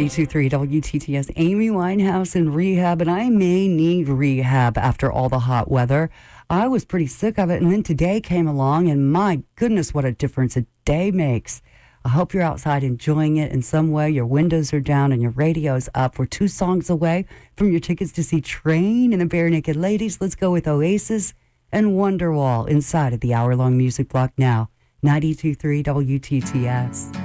92.3 WTTS, Amy Winehouse in rehab, and I may need rehab after all the hot weather. I was pretty sick of it, and then today came along, and my goodness, what a difference a day makes. I hope you're outside enjoying it in some way. Your windows are down and your radio's up. We're 2 songs away from your tickets to see Train and the Bare Naked Ladies. Let's go with Oasis and Wonderwall inside of the hour-long music block now. 92.3 WTTS.